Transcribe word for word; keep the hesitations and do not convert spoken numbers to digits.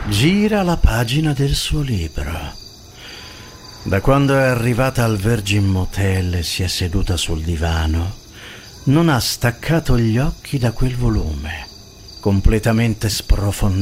gira la pagina del suo libro. Da quando è arrivata al Virgin Motel e si è seduta sul divano, non ha staccato gli occhi da quel volume, completamente sprofondato